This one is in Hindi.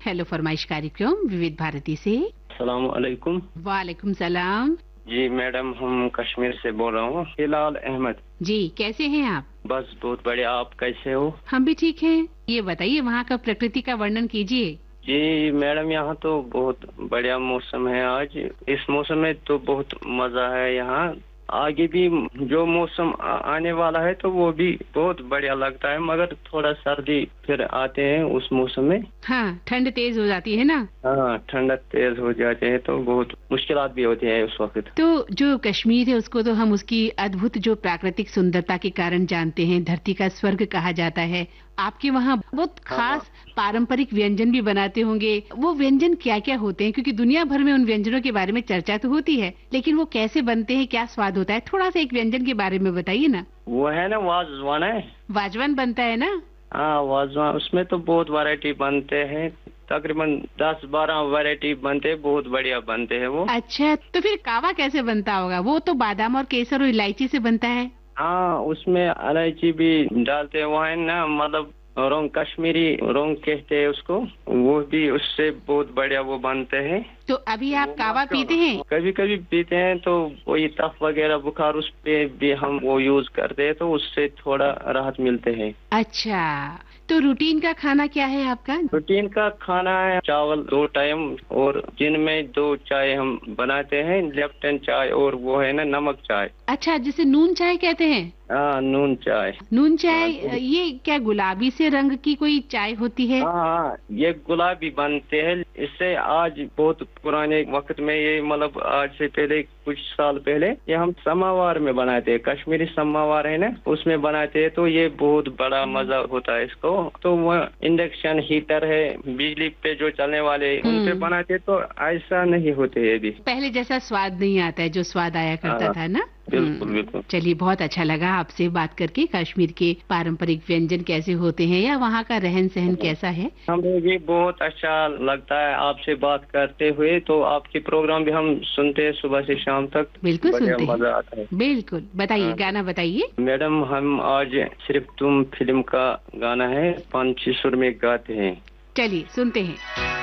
हेलो फरमाइश कार्यक्रम विविध भारती से। अस्सलाम वालेकुम। वालेकुम सलाम। जी मैडम, हम कश्मीर से बोल रहा हूँ, हिलाल अहमद। जी, कैसे हैं आप? बस बहुत बढ़िया, आप कैसे हो? हम भी ठीक हैं। ये बताइए, वहाँ का प्रकृति का वर्णन कीजिए। जी मैडम, यहाँ तो बहुत बढ़िया मौसम है आज। इस मौसम में तो बहुत मजा है यहाँ। आगे भी जो मौसम आने वाला है तो वो भी बहुत बढ़िया लगता है, मगर थोड़ा सर्दी फिर आते हैं उस मौसम में। हाँ, ठंड तेज हो जाती है ना। हाँ, ठंडक तेज हो जाते हैं तो बहुत मुश्किलात भी होती है उस वक्त। तो जो कश्मीर है उसको तो हम उसकी अद्भुत जो प्राकृतिक सुंदरता के कारण जानते हैं, धरती का स्वर्ग कहा जाता है। आपके वहाँ बहुत खास पारंपरिक व्यंजन भी बनाते होंगे। वो व्यंजन क्या क्या होते हैं? क्योंकि दुनिया भर में उन व्यंजनों के बारे में चर्चा तो होती है, लेकिन वो कैसे बनते हैं, क्या स्वाद होता है, थोड़ा सा एक व्यंजन के बारे में बताइए ना। वो है ना वाजवान है। वाजवान बनता है ना? हाँ वाजवान, उसमें तो बहुत वैरायटी बनते हैं, तकरीबन 10-12 वैरायटी बनते हैं, बहुत बढ़िया बनते हैं वो। अच्छा, तो फिर कावा कैसे बनता होगा? वो तो बादाम और केसर और इलायची से बनता है। हाँ, उसमें इलायची भी डालते हैं, वो है ना, मतलब रोंग, कश्मीरी रोंग कहते हैं उसको, वो भी उससे बहुत बढ़िया वो बनते हैं। तो अभी आप कावा पीते हैं? कभी कभी पीते हैं, तो वही तफ वगैरह बुखार उस पे भी हम वो यूज करते हैं, तो उससे थोड़ा राहत मिलते हैं। अच्छा, तो रूटीन का खाना क्या है आपका? रूटीन का खाना है चावल 2 टाइम, और दिन में 2 चाय हम बनाते हैं, लेफ्टन चाय और वो है ना नमक चाय। अच्छा, जिसे नून चाय कहते हैं। हाँ, नून चाय। नून चाय, ये क्या गुलाबी से रंग की कोई चाय होती है? हाँ, ये गुलाबी बनते हैं। इससे आज बहुत पुराने वक्त में, ये मतलब आज से पहले कुछ साल पहले, ये हम समावार में बनाते हैं, कश्मीरी समावार है ना, उसमें बनाते हैं, तो ये बहुत बड़ा मजा होता है इसको। तो वो इंडक्शन हीटर है, बिजली पे जो चलने वाले, उन पे बनाते हैं, तो ऐसा नहीं होते है अभी। पहले जैसा स्वाद नहीं आता है जो स्वाद आया करता था ना। बिल्कुल बिल्कुल। चलिए, बहुत अच्छा लगा आपसे बात करके। कश्मीर के पारंपरिक व्यंजन कैसे होते हैं या वहाँ का रहन सहन कैसा है? हमें भी बहुत अच्छा लगता है आपसे बात करते हुए। तो आपके प्रोग्राम भी हम सुनते हैं सुबह से शाम तक। बिल्कुल सुनते हैं। मजा आता है। बिल्कुल, बताइए, गाना बताइए। मैडम, हम आज सिर्फ तुम फिल्म का गाना है, पंछी सुर में गाते हैं। चलिए सुनते हैं।